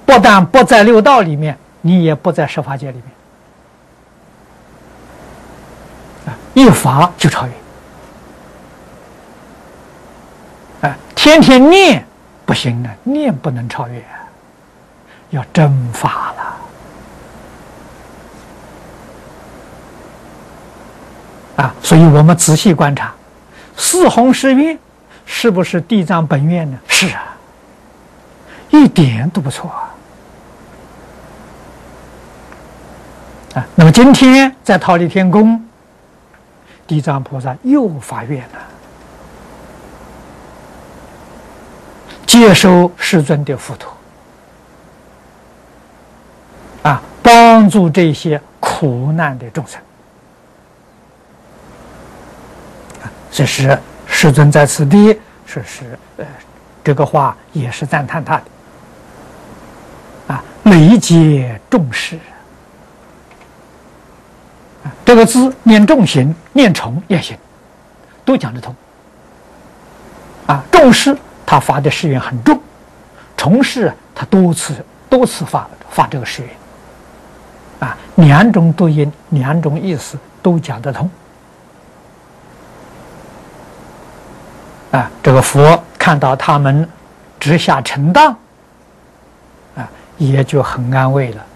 不但不在六道里面，你也不在十法界里面。一法就超越。天天念不行了，念不能超越，要真法了。所以我们仔细观察，四弘誓愿是不是地藏本愿呢？是啊，一点都不错那么今天在忉利天宫，地藏菩萨又发愿了，接受世尊的付托，帮助这些苦难的众生。这是世尊在此地说是这个话也是赞叹他的累劫众事。这个字念重行，念重也行，都讲得通。重事他发的誓愿很重，重事他多次发这个誓愿。两种读音，两种意思都讲得通。这个佛看到他们直下承当，也就很安慰了。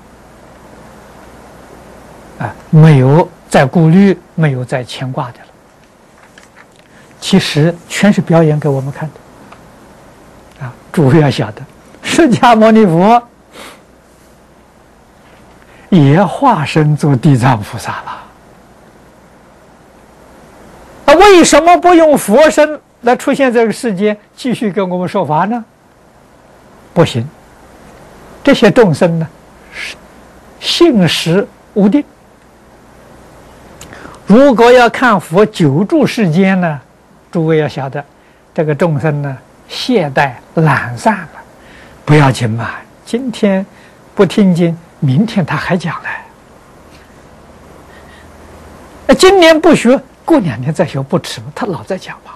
没有再顾虑，没有再牵挂的了。其实全是表演给我们看的。诸位要晓得，释迦牟尼佛也化身做地藏菩萨了。为什么不用佛身来出现这个世间，继续给我们说法呢？不行，这些众生呢，信实无定。如果要看佛久住世间呢，诸位要晓得，这个众生呢，懈怠懒散了，不要紧嘛，今天不听经，明天他还讲来。今年不学，过2年再学不迟嘛，他老在讲嘛。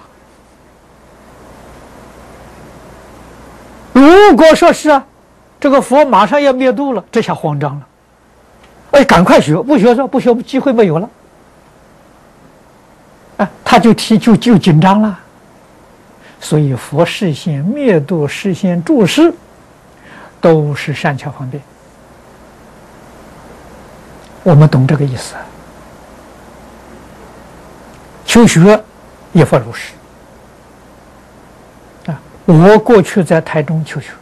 如果说是这个佛马上要灭度了，这下慌张了，赶快学，不学机会没有了。他就紧张了。所以佛示现灭度、示现住世，都是善巧方便。我们懂这个意思。求学也复如是。我过去在台中求学，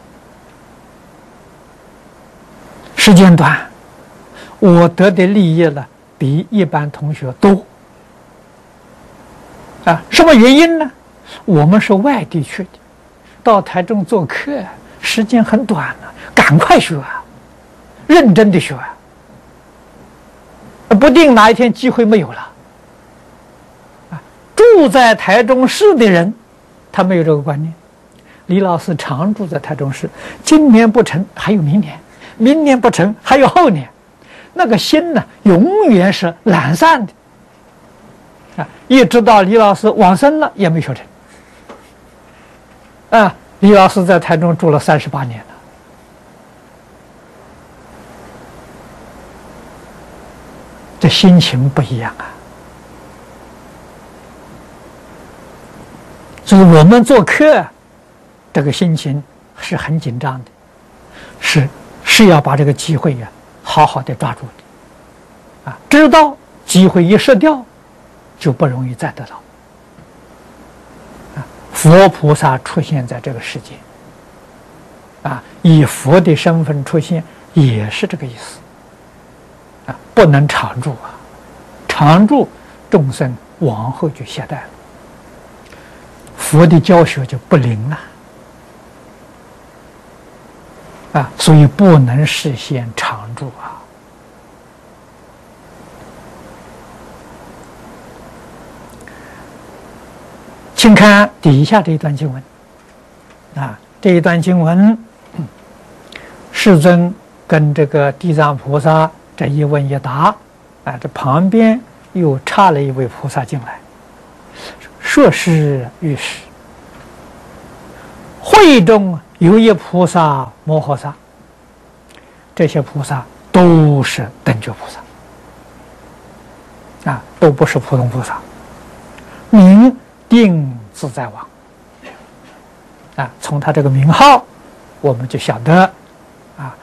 时间短，我得的利益呢比一般同学多。什么原因呢？我们是外地去的，到台中做客，时间很短了，赶快学认真的学不定哪一天机会没有了。住在台中市的人，他没有这个观念。李老师常住在台中市，今年不成还有明年，明年不成还有后年，那个心呢，永远是懒散的。一直到李老师往生了也没学成。李老师在台中住了38年了。这心情不一样所以我们做客，这个心情是很紧张的，是要把这个机会好好的抓住的。知道机会一失掉，就不容易再得到。佛菩萨出现在这个世界，以佛的身份出现，也是这个意思。不能常住常住众生往后就懈怠了，佛的教学就不灵了。所以不能实现常住请看底下这一段经文这一段经文，世尊跟这个地藏菩萨这一问一答这旁边又插了一位菩萨进来，说是于是会中有一菩萨摩诃萨这些菩萨都是等觉菩萨，都不是普通菩萨。名定自在王，从他这个名号，我们就晓得